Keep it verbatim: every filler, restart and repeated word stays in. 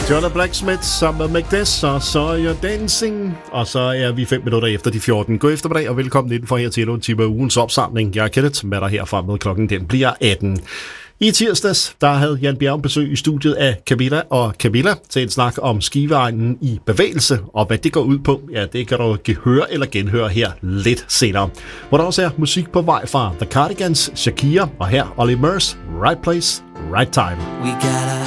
Jonah Blacksmith sammen med Magdes, og så er jeg Dancing, og så er vi fem minutter efter de fjorten. God eftermiddag og velkommen indenfor her til en time af ugens opsamling. Jeg er Kenneth, med dig herfra med klokken, den bliver atten. I tirsdags, der havde Jan Bjerg besøg i studiet af Camilla og Camilla til en snak om skiveegnen i bevægelse, og hvad det går ud på, ja, det kan du høre eller genhøre her lidt senere. Hvor der også er musik på vej fra The Cardigans, Shakira, og her Olly Murs, Right Place, Right Time. We got a